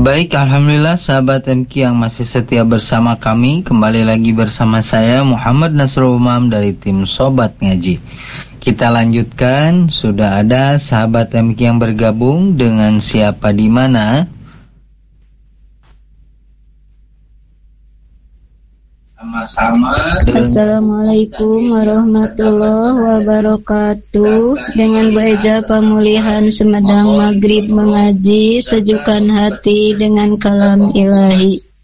Baik, Alhamdulillah sahabat MQ yang masih setia bersama kami. Kembali lagi bersama saya Muhammad Nasrul Umam dari tim Sobat Ngaji. Kita lanjutkan, sudah ada sahabat MQ yang bergabung dengan siapa di mana? Sama-sama. Assalamualaikum warahmatullahi wabarakatuh. Dengan Bu Eja Pemulihan Sumedang Maghrib mengaji, sejukkan hati dengan kalam ilahi.